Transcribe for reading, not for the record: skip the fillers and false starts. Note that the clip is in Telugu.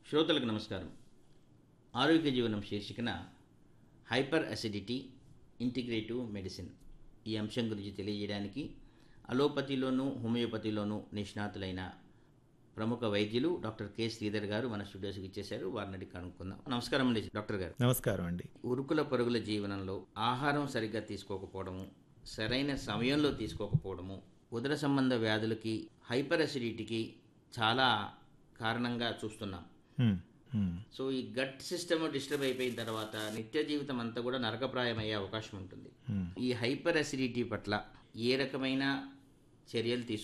శ్రోతలకు నమస్కారం. ఆరోగ్య జీవనం శీర్షికన హైపర్ అసిడిటీ ఇంటిగ్రేటివ్ మెడిసిన్ ఈ అంశం గురించి తెలియజేయడానికి అలోపతిలోనూ హోమియోపతిలోనూ నిష్ణాతులైన ప్రముఖ వైద్యులు డాక్టర్ కె శ్రీధర్ గారు మన స్టూడియోస్కి ఇచ్చేశారు. వారిని అడిగి కనుక్కుందాం. నమస్కారం అండి డాక్టర్ గారు. నమస్కారం అండి. ఉరుకుల పరుగుల జీవనంలో ఆహారం సరిగ్గా తీసుకోకపోవడము, సరైన సమయంలో తీసుకోకపోవడము, ఉదర సంబంధ వ్యాధులకి హైపర్ అసిడిటీకి చాలా కారణంగా చూస్తున్నాం. సో ఈ గట్ సిస్టమ్ డిస్టర్బ్ అయిపోయిన తర్వాత నిత్య జీవితం అంతా కూడా నరకప్రాయం అయ్యే అవకాశం ఉంటుంది. ఈ హైపర్ అసిడిటీ పట్ల ఏ రకమైన చర్యలు